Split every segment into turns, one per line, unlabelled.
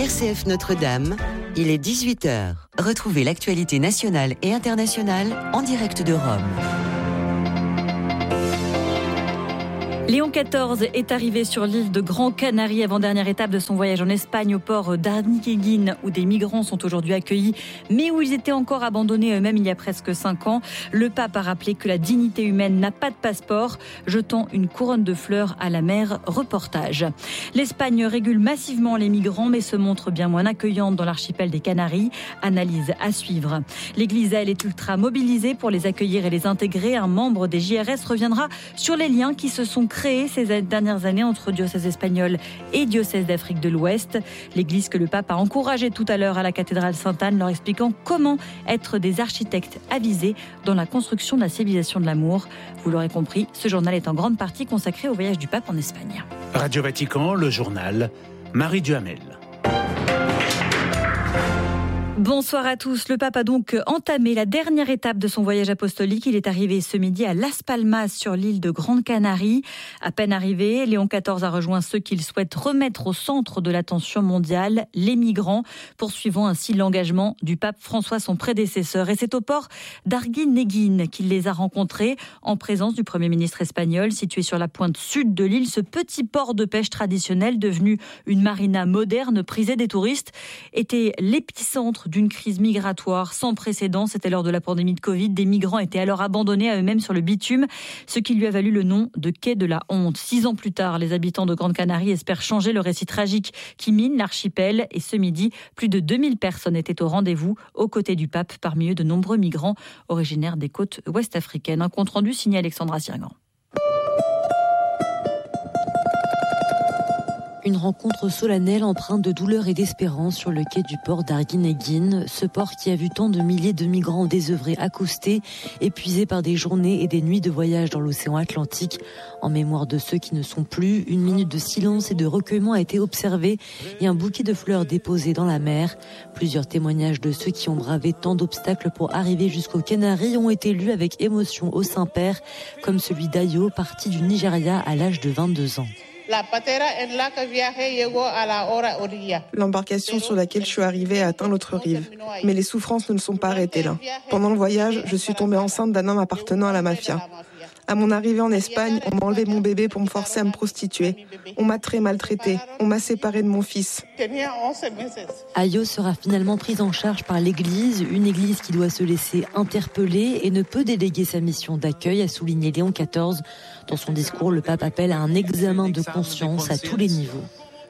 RCF Notre-Dame, il est 18h. Retrouvez l'actualité nationale et internationale en direct de Rome.
Léon XIV est arrivé sur l'île de Gran Canaria, avant-dernière étape de son voyage en Espagne au port d'Arneguín, où des migrants sont aujourd'hui accueillis, mais où ils étaient encore abandonnés eux-mêmes il y a presque 5 ans. Le pape a rappelé que la dignité humaine n'a pas de passeport, jetant une couronne de fleurs à la mer. Reportage. L'Espagne régule massivement les migrants, mais se montre bien moins accueillante dans l'archipel des Canaries. Analyse à suivre. L'Église, elle, est ultra mobilisée pour les accueillir et les intégrer. Un membre des JRS reviendra sur les liens qui se sont créé ces dernières années entre diocèse espagnol et diocèse d'Afrique de l'Ouest. L'église que le pape a encouragée tout à l'heure à la cathédrale Sainte-Anne, leur expliquant comment être des architectes avisés dans la construction de la civilisation de l'amour. Vous l'aurez compris, ce journal est en grande partie consacré au voyage du pape en Espagne.
Radio Vatican, le journal, Marie Duhamel.
Bonsoir à tous. Le pape a donc entamé la dernière étape de son voyage apostolique. Il est arrivé ce midi à Las Palmas sur l'île de Grande Canarie. À peine arrivé, Léon XIV a rejoint ceux qu'il souhaite remettre au centre de l'attention mondiale, les migrants, poursuivant ainsi l'engagement du pape François, son prédécesseur. Et c'est au port d'Arneguín qu'il les a rencontrés en présence du Premier ministre espagnol, situé sur la pointe sud de l'île. Ce petit port de pêche traditionnel, devenu une marina moderne prisée des touristes, était l'épicentre d'une crise migratoire sans précédent. C'était lors de la pandémie de Covid. Des migrants étaient alors abandonnés à eux-mêmes sur le bitume, ce qui lui a valu le nom de quai de la honte. 6 ans plus tard, les habitants de Grande Canarie espèrent changer le récit tragique qui mine l'archipel. Et ce midi, plus de 2000 personnes étaient au rendez-vous aux côtés du pape, parmi eux de nombreux migrants originaires des côtes ouest-africaines. Un compte-rendu signé Alexandra Sirgan.
Une rencontre solennelle empreinte de douleur et d'espérance sur le quai du port d'Arneguín. Ce port qui a vu tant de milliers de migrants désœuvrés accostés, épuisés par des journées et des nuits de voyage dans l'océan Atlantique. En mémoire de ceux qui ne sont plus, une minute de silence et de recueillement a été observée et un bouquet de fleurs déposé dans la mer. Plusieurs témoignages de ceux qui ont bravé tant d'obstacles pour arriver jusqu'aux Canaries ont été lus avec émotion au Saint-Père, comme celui d'Ayo, parti du Nigeria à l'âge de 22 ans.
L'embarcation sur laquelle je suis arrivée a atteint l'autre rive. Mais les souffrances ne sont pas arrêtées là. Pendant le voyage, je suis tombée enceinte d'un homme appartenant à la mafia. À mon arrivée en Espagne, on m'a enlevé mon bébé pour me forcer à me prostituer. On m'a très maltraitée. On m'a séparée de mon fils.
Ayo sera finalement prise en charge par l'Église, une Église qui doit se laisser interpeller et ne peut déléguer sa mission d'accueil, a souligné Léon XIV. Dans son discours, le pape appelle à un examen de conscience à tous les niveaux.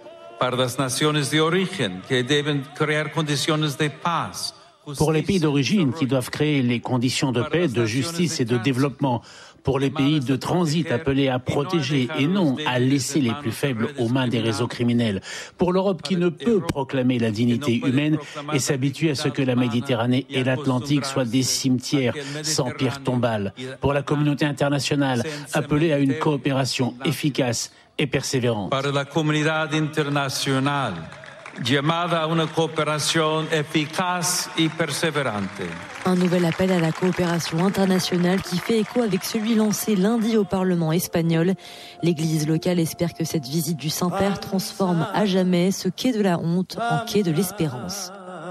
Pour les pays d'origine qui doivent créer les conditions de paix, de justice et de développement. Pour les pays de transit appelés à protéger et non à laisser les plus faibles aux mains des réseaux criminels. Pour l'Europe qui ne peut proclamer la dignité humaine et s'habituer à ce que la Méditerranée et l'Atlantique soient des cimetières sans pierre tombale. Pour la communauté internationale appelée à une coopération efficace et persévérante.
Para la comunidad internacional, llamada a una cooperación eficaz y perseverante.
Un nouvel appel à la coopération internationale qui fait écho avec celui lancé lundi au Parlement espagnol. L'Église locale espère que cette visite du Saint-Père transforme à jamais ce quai de la honte en quai de l'espérance.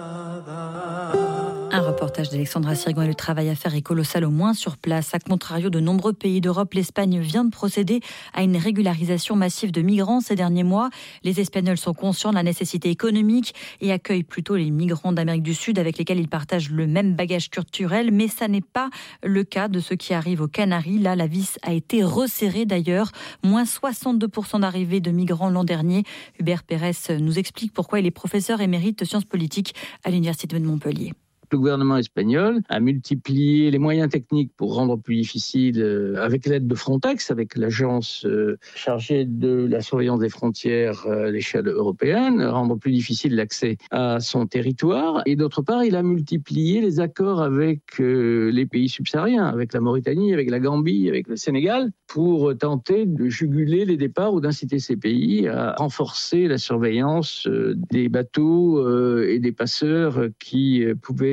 Un reportage d'Alexandra Sirgan et le travail à faire est colossal au moins sur place. À contrario de nombreux pays d'Europe, l'Espagne vient de procéder à une régularisation massive de migrants ces derniers mois. Les Espagnols sont conscients de la nécessité économique et accueillent plutôt les migrants d'Amérique du Sud avec lesquels ils partagent le même bagage culturel. Mais ça n'est pas le cas de ceux qui arrivent aux Canaries. Là, la vis a été resserrée d'ailleurs. Moins 62% d'arrivées de migrants l'an dernier. Hubert Pérez nous explique pourquoi il est professeur émérite de sciences politiques à l'Université de Montpellier.
Le gouvernement espagnol a multiplié les moyens techniques pour rendre plus difficile, avec l'aide de Frontex, avec l'agence chargée de la surveillance des frontières à l'échelle européenne, rendre plus difficile l'accès à son territoire. Et d'autre part, il a multiplié les accords avec les pays subsahariens, avec la Mauritanie, avec la Gambie, avec le Sénégal, pour tenter de juguler les départs ou d'inciter ces pays à renforcer la surveillance des bateaux et des passeurs qui pouvaient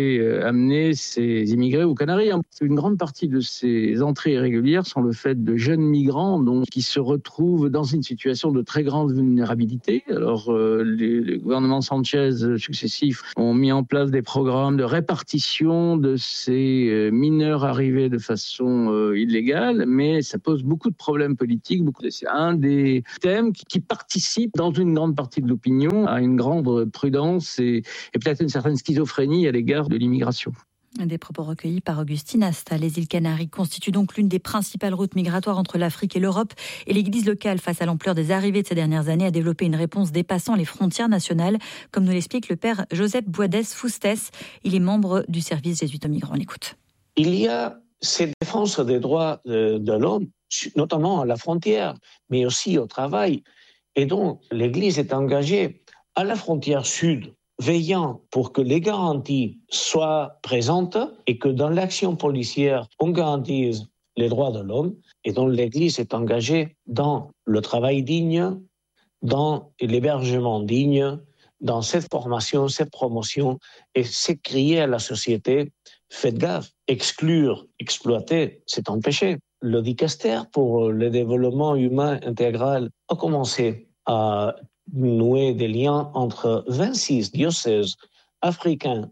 pourrait amener ces immigrés aux Canaries. Une grande partie de ces entrées irrégulières sont le fait de jeunes migrants qui se retrouvent dans une situation de très grande vulnérabilité. Alors, les gouvernements Sanchez successifs ont mis en place des programmes de répartition de ces mineurs arrivés de façon illégale, mais ça pose beaucoup de problèmes politiques. C'est un des thèmes qui participe dans une grande partie de l'opinion à une grande prudence et peut-être une certaine schizophrénie à l'égard de l'immigration.
Des propos recueillis par Augustine Asta. Les îles Canaries constituent donc l'une des principales routes migratoires entre l'Afrique et l'Europe. Et l'Église locale, face à l'ampleur des arrivées de ces dernières années, a développé une réponse dépassant les frontières nationales, comme nous l'explique le père Joseph Boadès-Foustès. Il est membre du service jésuite aux migrants. On l'écoute.
Il y a cette défense des droits de l'homme, notamment à la frontière, mais aussi au travail. Et donc, l'Église est engagée à la frontière sud, veillant pour que les garanties soient présentes et que dans l'action policière, on garantisse les droits de l'homme. Et donc l'Église est engagée dans le travail digne, dans l'hébergement digne, dans cette formation, cette promotion, et c'est crier à la société, faites gaffe, exclure, exploiter, c'est un péché. Le dicaster pour le développement humain intégral a commencé à nouer des liens entre 26 diocèses africains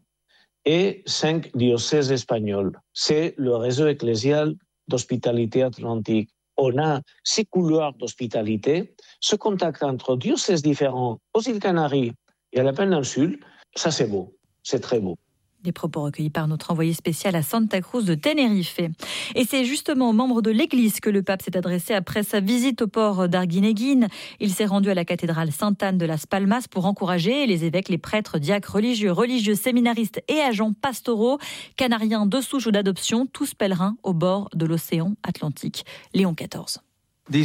et 5 diocèses espagnols. C'est le réseau ecclésial d'hospitalité atlantique. On a ces couloirs d'hospitalité, ce contact entre diocèses différents aux îles Canaries et à la péninsule, ça c'est beau, c'est très beau.
Des propos recueillis par notre envoyé spécial à Santa Cruz de Tenerife. Et c'est justement aux membres de l'Église que le pape s'est adressé après sa visite au port d'Arguinéguín. Il s'est rendu à la cathédrale Sainte-Anne de Las Palmas pour encourager les évêques, les prêtres, diacres, religieux, séminaristes et agents pastoraux, canariens de souche ou d'adoption, tous pèlerins au bord de l'océan Atlantique. Léon XIV.
Il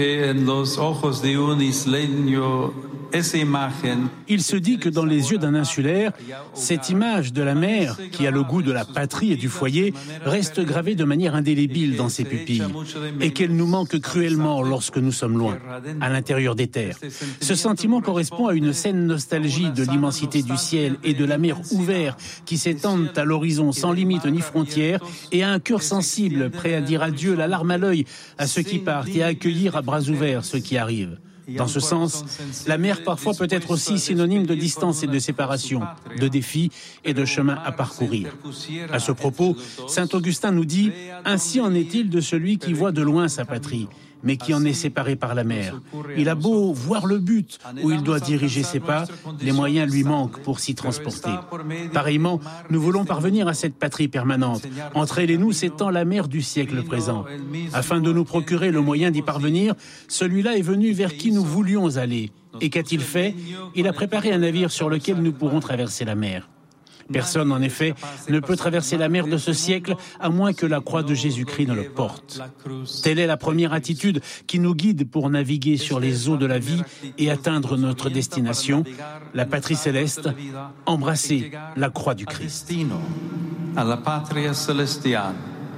se dit que dans les yeux d'un insulaire, cette image de la mer, qui a le goût de la patrie et du foyer, reste gravée de manière indélébile dans ses pupilles, et qu'elle nous manque cruellement lorsque nous sommes loin, à l'intérieur des terres. Ce sentiment correspond à une saine nostalgie de l'immensité du ciel et de la mer ouverte qui s'étendent à l'horizon sans limite ni frontières, et à un cœur sensible, prêt à dire adieu, la larme à l'œil, à ceux qui partent et à accueillir à bras ouverts ceux qui arrivent. Dans ce sens, la mer parfois peut être aussi synonyme de distance et de séparation, de défis et de chemins à parcourir. À ce propos, saint Augustin nous dit « Ainsi en est-il de celui qui voit de loin sa patrie, mais qui en est séparé par la mer. Il a beau voir le but où il doit diriger ses pas, les moyens lui manquent pour s'y transporter. Pareillement, nous voulons parvenir à cette patrie permanente. Entre elle et nous s'étend la mer du siècle présent. Afin de nous procurer le moyen d'y parvenir, celui-là est venu vers qui nous voulions aller. Et qu'a-t-il fait ? Il a préparé un navire sur lequel nous pourrons traverser la mer. Personne, en effet, ne peut traverser la mer de ce siècle à moins que la croix de Jésus-Christ ne le porte. Telle est la première attitude qui nous guide pour naviguer sur les eaux de la vie et atteindre notre destination, la patrie céleste, embrasser la croix du Christ.
La patria celestiale,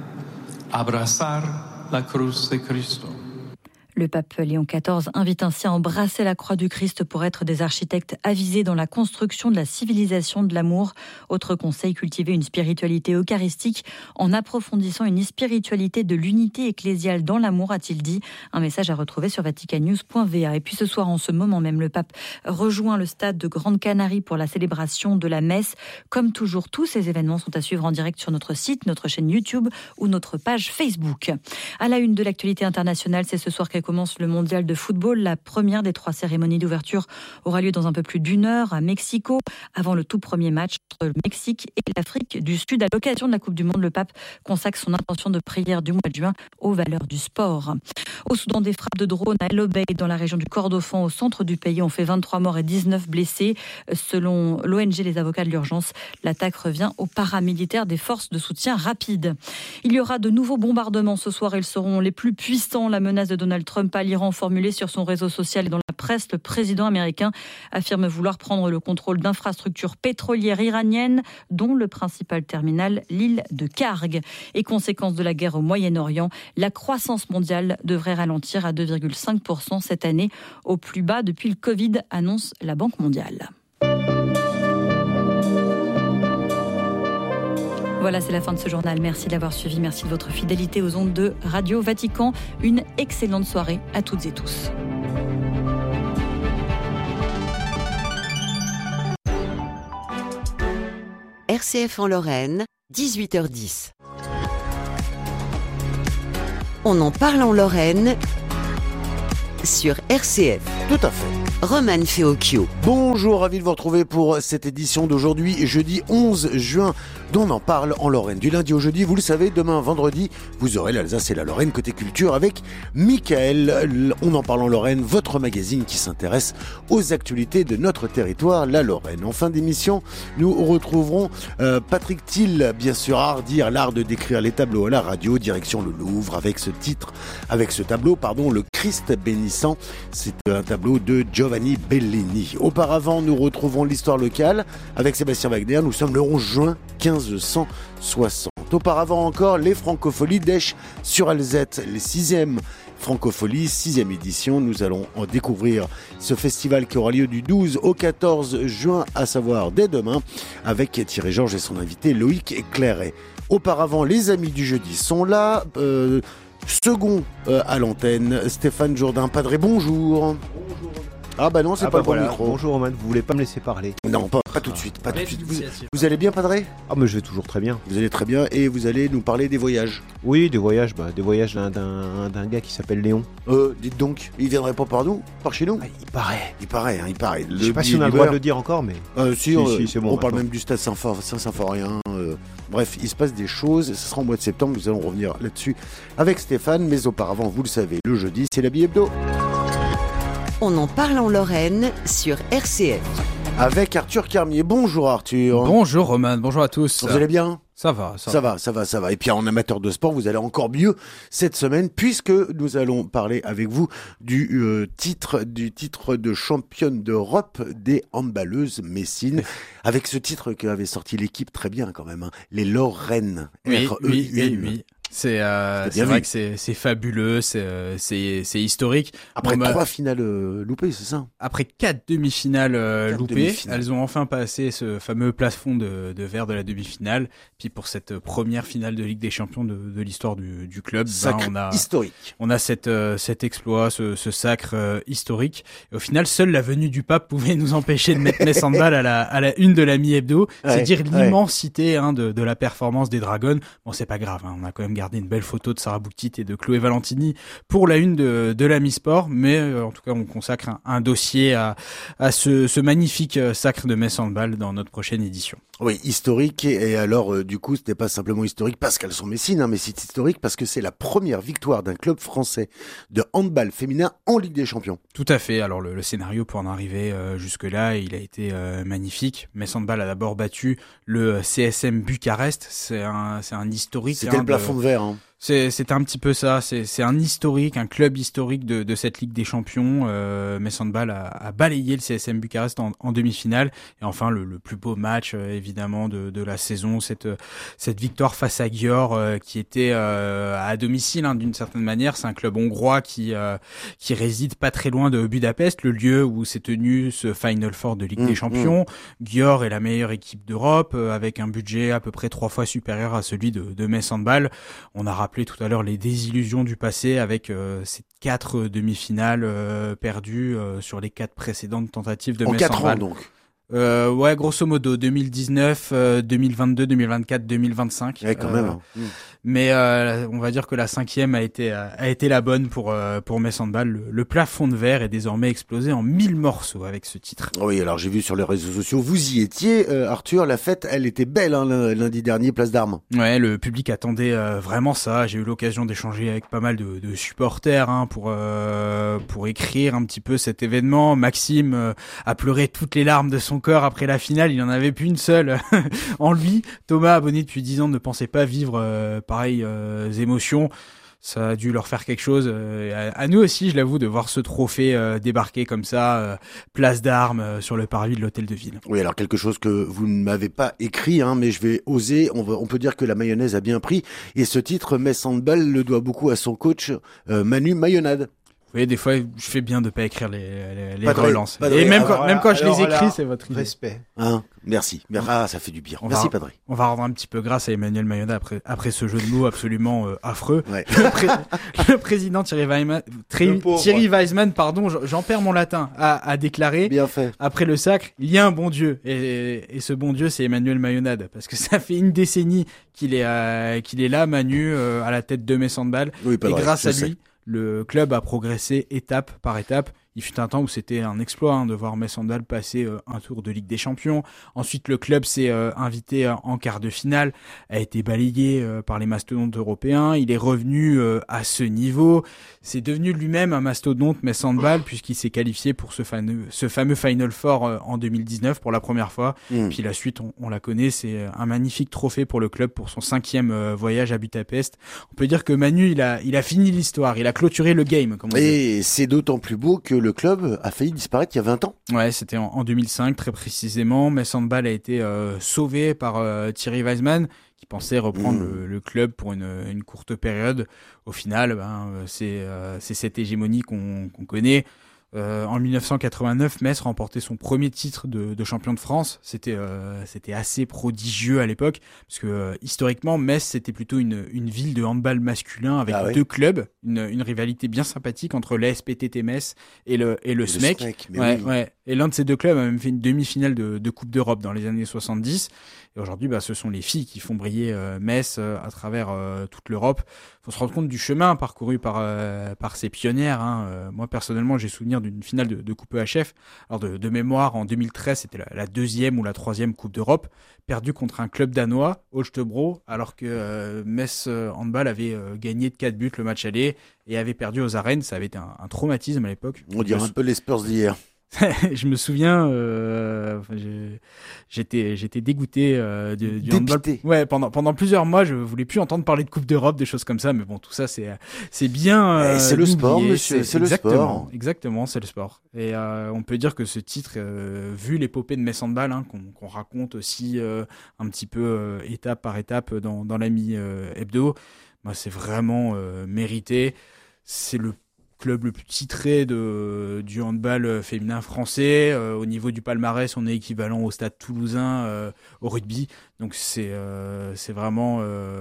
abrazar la cruz de Cristo.
Le pape Léon XIV invite ainsi à embrasser la croix du Christ pour être des architectes avisés dans la construction de la civilisation de l'amour. Autre conseil, cultiver une spiritualité eucharistique en approfondissant une spiritualité de l'unité ecclésiale dans l'amour, a-t-il dit. Un message à retrouver sur vaticannews.va. Et puis ce soir, en ce moment même, le pape rejoint le stade de Grande Canarie pour la célébration de la messe. Comme toujours, tous ces événements sont à suivre en direct sur notre site, notre chaîne YouTube ou notre page Facebook. À la une de l'actualité internationale, c'est ce soir commence le mondial de football. La première des 3 cérémonies d'ouverture aura lieu dans un peu plus d'1 heure à Mexico, avant le tout premier match entre le Mexique et l'Afrique du Sud. À l'occasion de la Coupe du Monde, le pape consacre son intention de prière du mois de juin aux valeurs du sport. Au Soudan, des frappes de drones à El Obeid, dans la région du Kordofan, au centre du pays, ont fait 23 morts et 19 blessés. Selon l'ONG Les Avocats de l'Urgence, l'attaque revient aux paramilitaires des forces de soutien rapide. Il y aura de nouveaux bombardements ce soir. Ils seront les plus puissants. La menace de Donald Trump à l'Iran, formulée sur son réseau social et dans la presse, le président américain affirme vouloir prendre le contrôle d'infrastructures pétrolières iraniennes, dont le principal terminal, l'île de Karg. Et conséquence de la guerre au Moyen-Orient, la croissance mondiale devrait ralentir à 2,5% cette année, au plus bas depuis le Covid, annonce la Banque mondiale. Voilà, c'est la fin de ce journal. Merci de l'avoir suivi. Merci de votre fidélité aux ondes de Radio Vatican. Une excellente soirée à toutes et tous.
RCF en Lorraine, 18h10. On en parle en Lorraine sur RCF.
Tout à fait.
Roman Feocchio.
Bonjour, ravi de vous retrouver pour cette édition d'aujourd'hui, jeudi 11 juin, dont on en parle en Lorraine. Du lundi au jeudi, vous le savez, demain vendredi, vous aurez l'Alsace et la Lorraine côté culture avec Michael. On en parle en Lorraine, votre magazine qui s'intéresse aux actualités de notre territoire, la Lorraine. En fin d'émission, nous retrouverons Patrick Thiel, bien sûr, Hardir, l'art de décrire les tableaux à la radio, direction le Louvre, avec ce tableau, le Christ bénissant. C'est un tableau de Giovanni Bellini. Auparavant, nous retrouvons l'histoire locale avec Sébastien Wagner. Nous sommes le 11 juin 1560. Auparavant encore, les Francopholies d'Esch sur Alzette, les 6e Francopholies, 6e édition. Nous allons en découvrir ce festival qui aura lieu du 12 au 14 juin, à savoir dès demain, avec Thierry Georges et son invité Loïc Clairet. Auparavant, les amis du jeudi sont là. Second à l'antenne, Stéphane Jourdain. Padré, bonjour. Ah bah non, c'est pas le bon micro.
Bonjour Roman, vous voulez pas me laisser parler?
Non, pas tout de suite, Vous allez bien, Padré?
Ah mais je vais toujours très bien.
Vous allez très bien et vous allez nous parler des voyages.
Oui, des voyages d'un gars qui s'appelle Léon.
Dites donc, il viendrait pas par chez nous?
Il paraît.
Il paraît.
Je sais pas si on a le droit de le dire encore, mais...
Si,
c'est bon.
On parle même du stade Saint-Symphorien. Bref, il se passe des choses. Ce sera au mois de septembre, nous allons revenir là-dessus avec Stéphane. Mais auparavant, vous le savez, le jeudi, c'est la Bille Hebdo.
On en parle en Lorraine sur RCF.
Avec Arthur Carmier. Bonjour Arthur.
Bonjour Roman, bonjour à tous.
Vous allez bien?
Ça va. Et
puis en amateur de sport, vous allez encore mieux cette semaine puisque nous allons parler avec vous du titre de championne d'Europe des handballeuses Messines. Avec ce titre qu'avait sorti l'équipe très bien quand même, les Lorraines.
Oui. C'est vrai que c'est fabuleux, c'est historique.
Après 3 finales loupées, c'est ça?
Après 4 demi-finales loupées, elles ont enfin passé ce fameux plafond de verre de la demi-finale. Puis pour cette première finale de Ligue des Champions de l'histoire du club,
historique.
On a cet exploit, ce sacre historique. Et au final, seule la venue du pape pouvait nous empêcher de mettre Metz Handball à la une de la mi-hebdo. C'est dire l'immensité de la performance des Dragons. Bon, c'est pas grave, on a quand même gardé une belle photo de Sarah Bouktit et de Chloé Valentini pour la une de la Mi-Sport, mais en tout cas on consacre un dossier à ce magnifique sacre de Metz Handball dans notre prochaine édition.
Oui, historique, et alors du coup ce n'est pas simplement historique parce qu'elles sont messines, mais c'est historique parce que c'est la première victoire d'un club français de handball féminin en Ligue des Champions.
Tout à fait, alors le scénario pour en arriver jusque-là, il a été magnifique. Metz Handball a d'abord battu le CSM Bucarest, c'est un historique.
C'était le plafond de verre.
C'est un petit peu ça, c'est un historique, un club historique de cette Ligue des Champions. Metz Handball a balayé le CSM Bucarest en demi-finale. Et enfin, le plus beau match, évidemment, de la saison, cette victoire face à Győr, qui était à domicile, d'une certaine manière. C'est un club hongrois qui réside pas très loin de Budapest, le lieu où s'est tenu ce Final Four de Ligue des Champions. Győr est la meilleure équipe d'Europe, avec un budget à peu près 3 fois supérieur à celui de Metz Handball. On a rappelé tout à l'heure les désillusions du passé avec ces 4 demi-finales perdues sur les 4 précédentes tentatives de Metz Handball.
En 4 ans donc.
Ouais, grosso modo 2019, 2022, 2024, 2025.
Ouais, quand même.
Mais on va dire que la 5e a été la bonne pour Metz Handball. Le plafond de verre est désormais explosé en 1000 morceaux avec ce titre.
Oui, alors j'ai vu sur les réseaux sociaux, vous y étiez, Arthur. La fête, elle était belle lundi dernier, place d'Armes.
Ouais, le public attendait vraiment ça. J'ai eu l'occasion d'échanger avec pas mal de supporters pour écrire un petit peu cet événement. Maxime a pleuré toutes les larmes de son corps après la finale. Il en avait plus une seule en lui. Thomas, abonné depuis 10 ans, ne pensait pas vivre pareilles émotions. Ça a dû leur faire quelque chose. À nous aussi, je l'avoue, de voir ce trophée débarquer comme ça, place d'Armes, sur le parvis de l'hôtel de ville.
Oui, alors quelque chose que vous ne m'avez pas écrit, mais je vais oser. On peut dire que la mayonnaise a bien pris. Et ce titre, Metz Handball, le doit beaucoup à son coach Manu Mayonnade.
Oui, des fois, je fais bien de pas écrire les relances. Et même quand je les écris, c'est votre idée.
Respect. Merci. Ça fait du bien. Merci, Padré.
On va rendre un petit peu grâce à Emmanuel Mayonnaud après ce jeu de mots absolument affreux.
Ouais.
Le président Thierry Weizmann, j'en perds mon latin, a déclaré,
bien fait,
après le sacre, il y a un bon Dieu. Et ce bon Dieu, c'est Emmanuel Mayonnaud. Parce que ça fait une décennie qu'il est là, Manu, à la tête de Metz Handball.
Oui,
et grâce à lui, le club a progressé étape par étape. Il fut un temps où c'était un exploit de voir Metz Handball passer un tour de Ligue des Champions. Ensuite, le club s'est invité en quart de finale, a été balayé par les mastodontes européens. Il est revenu à ce niveau. C'est devenu lui-même un mastodonte Metz Handball puisqu'il s'est qualifié pour ce fameux Final Four en 2019 pour la première fois. Puis la suite, on la connaît, c'est un magnifique trophée pour le club pour son 5e voyage à Budapest. On peut dire que Manu, il a fini l'histoire, il a clôturé le game. Comme on dit.
C'est d'autant plus beau que le club a failli disparaître il y a 20 ans.
Ouais, c'était en 2005 très précisément. Metz Handball a été sauvé par Thierry Weizmann qui pensait reprendre le club pour une courte période. Au final, c'est cette hégémonie qu'on connaît. En 1989, Metz remportait son premier titre de champion de France. C'était assez prodigieux à l'époque parce que historiquement, Metz c'était plutôt une ville de handball masculin avec deux clubs, une rivalité bien sympathique entre l'ASPTT Metz et le SMEC. Ouais. Et l'un de ces deux clubs a même fait une demi-finale de Coupe d'Europe dans les années 70. Et aujourd'hui, ce sont les filles qui font briller Metz à travers toute l'Europe. Faut se rendre compte du chemin parcouru par ces pionnières. Moi, personnellement, j'ai souvenir d'une finale de Coupe EHF. Alors, de mémoire, en 2013, c'était la 2e ou la 3e Coupe d'Europe, perdue contre un club danois, Holstebro, alors que Metz Handball avait gagné de 4 buts le match aller et avait perdu aux arènes. Ça avait été un traumatisme à l'époque.
On dirait un peu les Spurs d'hier.
Je me souviens, j'étais dégoûté du handball. Ouais, pendant plusieurs mois, je voulais plus entendre parler de Coupe d'Europe, des choses comme ça. Mais bon, tout ça, c'est bien.
C'est le sport, monsieur. C'est le sport.
Exactement, c'est le sport. Et on peut dire que ce titre, vu l'épopée de Metz Handball, qu'on raconte aussi un petit peu étape par étape dans l'ami hebdo, c'est vraiment mérité. C'est le club le plus titré du handball féminin français. Au niveau du palmarès, on est équivalent au Stade Toulousain au rugby. Donc c'est vraiment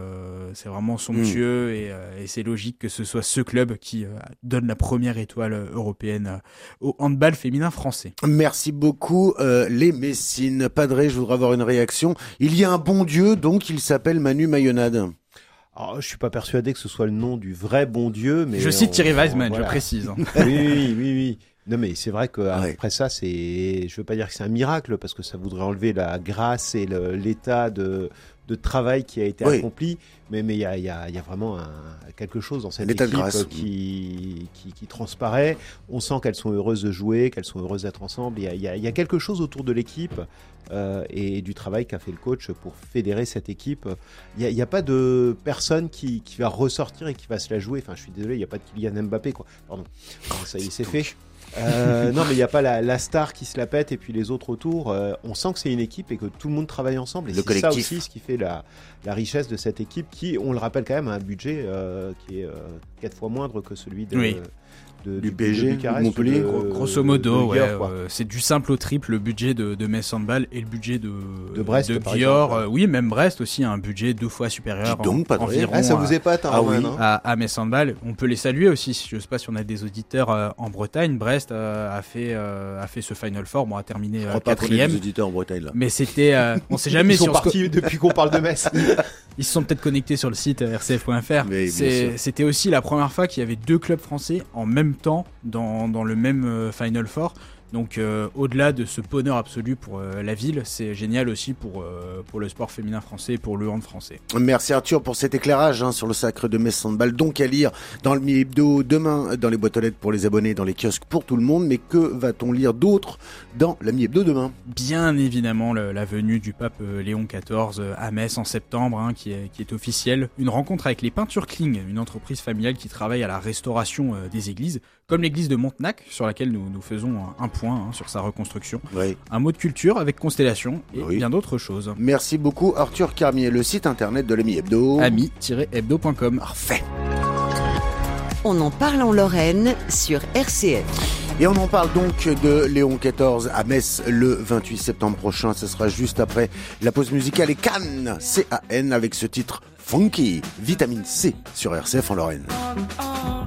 somptueux et c'est logique que ce soit ce club qui donne la première étoile européenne au handball féminin français.
Merci beaucoup les Messines. Padré, je voudrais avoir une réaction. Il y a un bon Dieu, donc il s'appelle Manu Mayonnaud.
Alors, je suis pas persuadé que ce soit le nom du vrai bon Dieu, mais
je cite Thierry Weizmann, je précise.
Oui. Non, mais c'est vrai qu'après ça, je veux pas dire que c'est un miracle parce que ça voudrait enlever la grâce et l'état de travail qui a été accompli, mais il y a vraiment quelque chose dans cette équipe qui transparaît. On sent qu'elles sont heureuses de jouer, qu'elles sont heureuses d'être ensemble. Il y a quelque chose autour de l'équipe et du travail qu'a fait le coach pour fédérer cette équipe. Il y a pas de personne qui va ressortir et qui va se la jouer. Enfin, je suis désolé, il y a pas de Kylian Mbappé, quoi. Pardon, ça y est, c'est fait. Non, mais il n'y a pas la star qui se la pète et puis les autres autour. On sent que c'est une équipe et que tout le monde travaille ensemble. Et c'est ça aussi ce qui fait la richesse de cette équipe qui, on le rappelle quand même, a un budget qui est 4 fois moindre que celui du PSG, de
Montpellier.
Grosso modo, c'est du simple au triple le budget de Metz Handball et le budget de
Brest,
de Gior. Oui, même Brest aussi a un budget 2 fois supérieur environ.
Ça vous épate,
à Metz Handball. On peut les saluer aussi. Je ne sais pas si on a des auditeurs en Bretagne. Brest a fait ce Final Four, a terminé 4e.
Des auditeurs en Bretagne là.
Mais c'était, on sait jamais.
Ils sont partis depuis qu'on parle de Metz.
Ils se sont peut-être connectés sur le site rcf.fr. C'était aussi la première fois qu'il y avait 2 clubs français en même temps dans le même Final Four. Donc au-delà de ce bonheur absolu pour la ville, c'est génial aussi pour le sport féminin français et pour le hand français.
Merci Arthur pour cet éclairage sur le sacre de Metz Handball. Donc à lire dans le Mi-Hebdo demain, dans les boîtes aux lettres pour les abonnés, dans les kiosques pour tout le monde. Mais que va-t-on lire d'autre dans la Mi-Hebdo demain ?
Bien évidemment la venue du pape Léon XIV à Metz en septembre, qui est officielle. Une rencontre avec les Peintures Kling, une entreprise familiale qui travaille à la restauration des églises, comme l'église de Montenac, sur laquelle nous faisons un point sur sa reconstruction. Oui. Un mot de culture avec Constellation et bien d'autres choses.
Merci beaucoup Arthur Carmier. Le site internet de l'Ami Hebdo.
ami-hebdo.com.
Parfait.
on en parle en Lorraine sur RCF.
Et on en parle donc de Léon XIV à Metz le 28 septembre prochain. Ce sera juste après la pause musicale et Cannes, C-A-N, avec ce titre Funky, vitamine C sur RCF en Lorraine.